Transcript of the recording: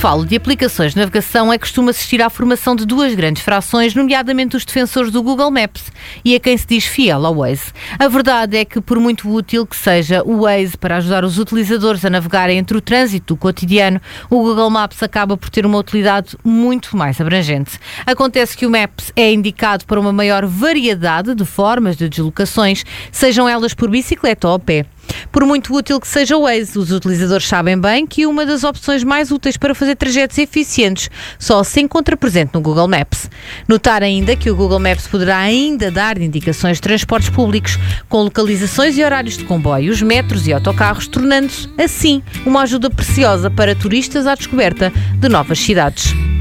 falo de aplicações de navegação, é costume assistir à formação de duas grandes frações, nomeadamente os defensores do Google Maps e a quem se diz fiel ao Waze. A verdade é que, por muito útil que seja o Waze para ajudar os utilizadores a navegarem entre o trânsito do cotidiano, o Google Maps acaba por ter uma utilidade muito mais abrangente. Acontece que o Maps é indicado para uma maior variedade de formas de deslocações, sejam elas por bicicleta ou a pé. Por muito útil que seja o Waze, os utilizadores sabem bem que uma das opções mais úteis para fazer trajetos eficientes só se encontra presente no Google Maps. Notar ainda que o Google Maps poderá ainda dar indicações de transportes públicos, com localizações e horários de comboios, metros e autocarros, tornando-se, assim, uma ajuda preciosa para turistas à descoberta de novas cidades.